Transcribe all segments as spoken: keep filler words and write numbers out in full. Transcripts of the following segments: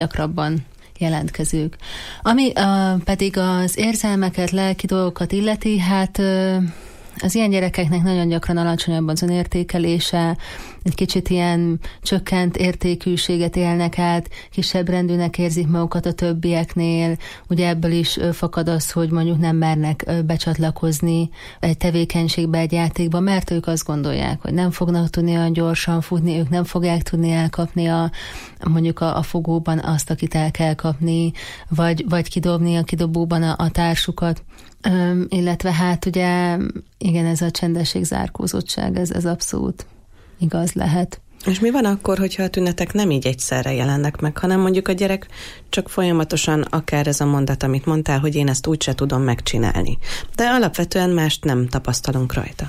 gyakrabban jelentkezők. Ami uh, pedig az érzelmeket, lelki dolgokat illeti, hát uh, az ilyen gyerekeknek nagyon gyakran alacsonyabb az önértékelése, egy kicsit ilyen csökkent értékűséget élnek át, kisebb rendűnek érzik magukat a többieknél. Ugye ebből is fakad az, hogy mondjuk nem mernek becsatlakozni egy tevékenységbe, egy játékba, mert ők azt gondolják, hogy nem fognak tudni olyan gyorsan futni, ők nem fogják tudni elkapni a, mondjuk a, a fogóban azt, akit el kell kapni, vagy, vagy kidobni a kidobóban a, a társukat. Öm, illetve hát ugye igen, ez a csendesség, zárkózottság, ez, ez abszolút igaz lehet. És mi van akkor, hogyha a tünetek nem így egyszerre jelennek meg, hanem mondjuk a gyerek csak folyamatosan, akár ez a mondat, amit mondtál, hogy én ezt úgyse tudom megcsinálni. De alapvetően mást nem tapasztalunk rajta.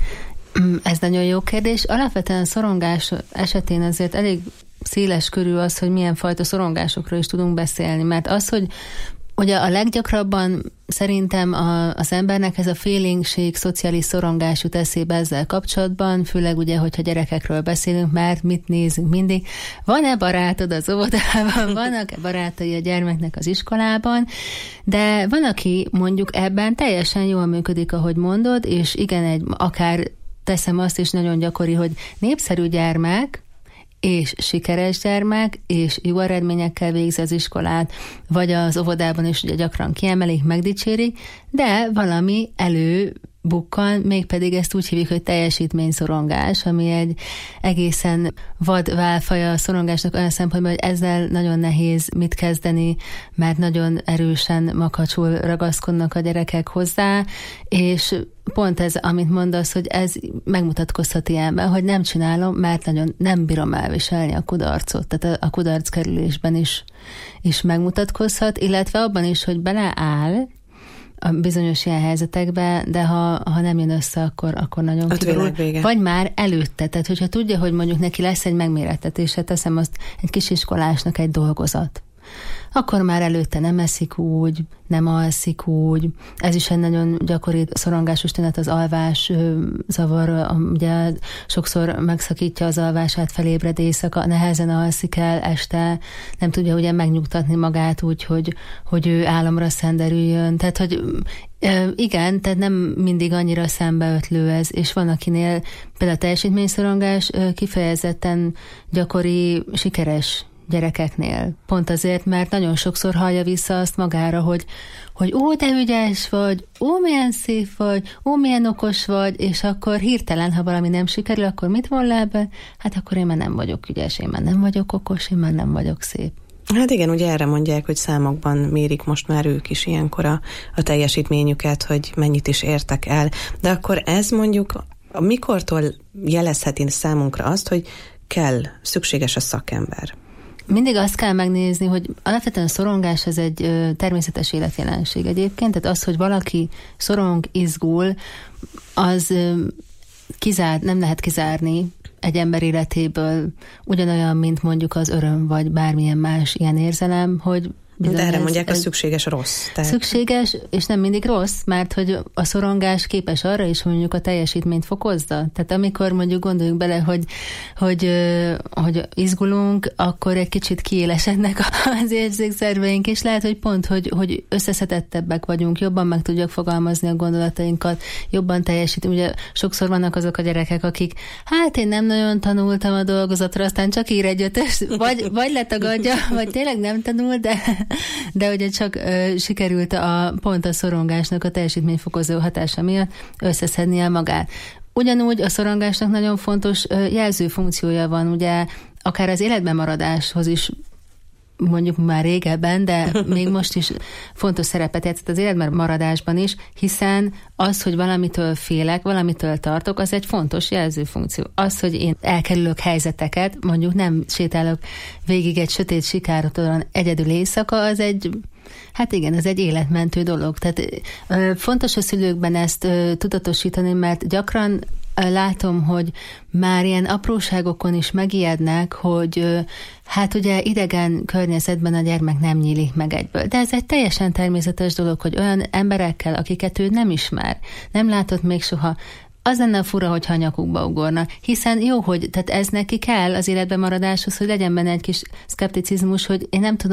Ez nagyon jó kérdés. Alapvetően szorongás esetén azért elég széles körül az, hogy milyen fajta szorongásokról is tudunk beszélni, mert az, hogy ugye a leggyakrabban szerintem a, az embernek ez a félénkség, szociális szorongás jut eszébe ezzel kapcsolatban, főleg ugye, hogyha gyerekekről beszélünk, mert mit nézünk mindig. Van-e barátod az óvodában, vannak-e barátai a gyermeknek az iskolában, de van, aki mondjuk ebben teljesen jól működik, ahogy mondod, és igen, egy, akár teszem azt is nagyon gyakori, hogy népszerű gyermek, és sikeres gyermek, és jó eredményekkel végzi az iskolát, vagy az óvodában is ugye gyakran kiemelik, megdicsérik, de valami előbukkan, mégpedig ezt úgy hívjuk, hogy teljesítményszorongás, ami egy egészen vad válfaja a szorongásnak olyan szempontból, hogy ezzel nagyon nehéz mit kezdeni, mert nagyon erősen makacsul ragaszkodnak a gyerekek hozzá, és pont ez, amit mondasz, hogy ez megmutatkozhat ilyenben, hogy nem csinálom, mert nagyon nem bírom elviselni a kudarcot. Tehát a, a kudarckerülésben is, is megmutatkozhat, illetve abban is, hogy beleáll a bizonyos ilyen helyzetekbe, de ha, ha nem jön össze, akkor, akkor nagyon kibírul. Vagy már előtte, tehát hogyha tudja, hogy mondjuk neki lesz egy megmérettetése, teszem azt egy kisiskolásnak egy dolgozat, akkor már előtte nem eszik úgy, nem alszik úgy. Ez is egy nagyon gyakori szorongásos tünet, az alvás zavar, ugye sokszor megszakítja az alvását, felébred éjszaka, nehezen alszik el este, nem tudja ugye megnyugtatni magát úgy, hogy, hogy ő álomra szenderüljön. Tehát, hogy igen, tehát nem mindig annyira szembeötlő ez, és van, akinél például a teljesítményszorongás kifejezetten gyakori, sikeres gyerekeknél. Pont azért, mert nagyon sokszor hallja vissza azt magára, hogy, hogy ó, de ügyes vagy, ó, milyen szép vagy, ó, milyen okos vagy, és akkor hirtelen, ha valami nem sikerül, akkor mit von le ebbe? Hát akkor én már nem vagyok ügyes, én már nem vagyok okos, én már nem vagyok szép. Hát igen, ugye erre mondják, hogy számokban mérik most már ők is ilyenkor a, a teljesítményüket, hogy mennyit is értek el. De akkor ez mondjuk mikortól jelezheti számunkra azt, hogy kell, szükséges a szakember? Mindig azt kell megnézni, hogy alapvetően a szorongás az egy ö, természetes életjelenség egyébként, tehát az, hogy valaki szorong, izgul, az ö, kizár, nem lehet kizárni egy ember életéből ugyanolyan, mint mondjuk az öröm, vagy bármilyen más ilyen érzelem, hogy de erre ez, mondják, ez a szükséges rossz. Tehát... Szükséges, és nem mindig rossz, mert hogy a szorongás képes arra is, hogy mondjuk a teljesítményt fokozza. Tehát amikor mondjuk gondoljuk bele, hogy, hogy, hogy izgulunk, akkor egy kicsit kiélesednek az érzékszerveink, és lehet, hogy pont, hogy, hogy összeszedettebbek vagyunk, jobban meg tudjuk fogalmazni a gondolatainkat, jobban teljesítünk. Ugye sokszor vannak azok a gyerekek, akik, hát én nem nagyon tanultam a dolgozatra, aztán csak ír egy ötös, vagy, vagy letagadja, vagy tényleg nem tanul, de de ugye csak ö, sikerült a pont a szorongásnak a teljesítményfokozó hatása miatt összeszednie magát. Ugyanúgy a szorongásnak nagyon fontos ö, jelző funkciója van, ugye akár az életben maradáshoz is mondjuk már régebben, de még most is fontos szerepet játszott az életben maradásban is, hiszen az, hogy valamitől félek, valamitől tartok, az egy fontos jelzőfunkció. Az, hogy én elkerülök helyzeteket, mondjuk nem sétálok végig egy sötét sikároton egyedül éjszaka, az egy, hát igen, ez egy életmentő dolog. Tehát ö, fontos a szülőkben ezt ö, tudatosítani, mert gyakran látom, hogy már ilyen apróságokon is megijednek, hogy hát ugye idegen környezetben a gyermek nem nyílik meg egyből. De ez egy teljesen természetes dolog, hogy olyan emberekkel, akiket ő nem ismer, nem látott még soha, az lenne fura, hogyha a nyakukba ugorna. Hiszen jó, hogy tehát ez neki kell az életben maradáshoz, hogy legyen benne egy kis szkepticizmus, hogy én nem tudom,